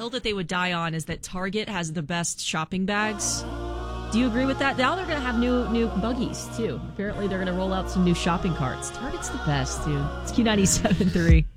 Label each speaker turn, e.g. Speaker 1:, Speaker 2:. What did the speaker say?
Speaker 1: hill that they would die on is that Target has the best shopping bags. Do you agree with that? Now they're going to have new buggies, too. Apparently, they're going to roll out some new shopping carts. Target's the best, dude. It's Q97.3.